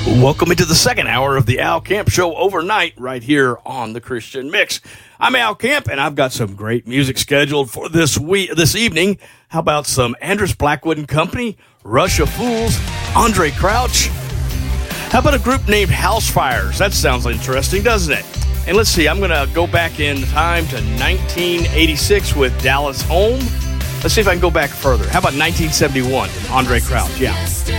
Welcome into the second hour of the Al Camp Show overnight right here on the Christian Mix. I'm Al Camp, and I've got some great music scheduled for this evening. How about some Andrus Blackwood and Company, Rush of Fools, Andre Crouch? How about a group named Housefires? That sounds interesting, doesn't it? And let's see, I'm going to go back in time to 1986 with Dallas Home. Let's see if I can go back further. How about 1971 and Andre Crouch? Yeah.